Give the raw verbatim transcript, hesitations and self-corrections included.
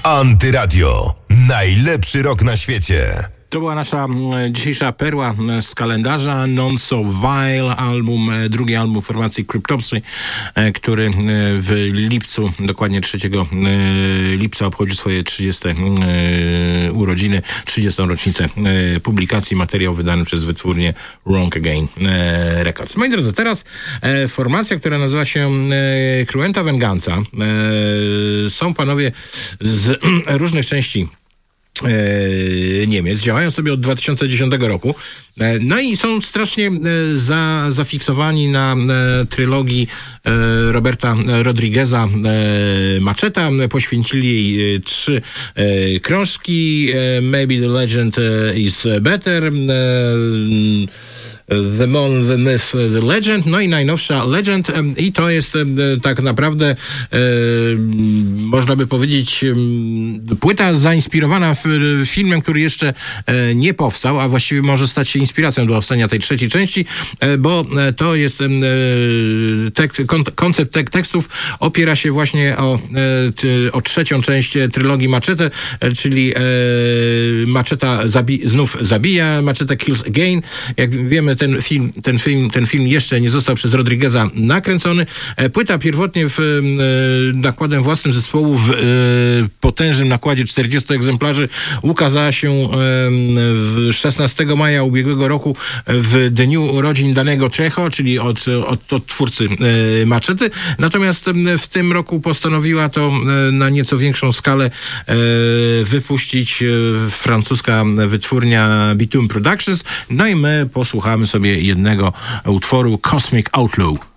Antyradio. Najlepszy rok na świecie. To była nasza dzisiejsza perła z kalendarza. Non So Vile, album, drugi album formacji Cryptopsy, który w lipcu, dokładnie trzeciego lipca obchodzi swoje trzydzieste urodziny, trzydziestą rocznicę publikacji, materiał wydany przez wytwórnię Wrong Again Records. Moi drodzy, teraz formacja, która nazywa się Cruenta Venganza. Są panowie z różnych części Niemiec, działają sobie od dwa tysiące dziesiątego roku, no i są strasznie za, zafiksowani na trylogii Roberta Rodrigueza Macheta. Poświęcili jej trzy krążki: Maybe the Legend is Better, The Mon, The Myth, The Legend, no i najnowsza Legend, i to jest tak naprawdę e, można by powiedzieć płyta zainspirowana w, filmem, który jeszcze e, nie powstał, a właściwie może stać się inspiracją do powstania tej trzeciej części, e, bo to jest e, tek, kon, koncept tek, tekstów opiera się właśnie o, e, ty, o trzecią część trylogii Machete, e, czyli e, Macheta zabi, znów zabija, Machete kills again. Jak wiemy, ten film, ten film, ten film jeszcze nie został przez Rodrigueza nakręcony. Płyta pierwotnie w e, nakładem własnym zespołu w e, potężnym nakładzie czterdziestu egzemplarzy ukazała się e, w szesnastego maja ubiegłego roku w dniu urodzin danego Trejo, czyli od, od, od twórcy e, Machety. Natomiast e, w tym roku postanowiła to e, na nieco większą skalę e, wypuścić e, francuska wytwórnia Bitume Productions. No i my posłuchamy sobie jednego utworu, Cosmic Outlaw.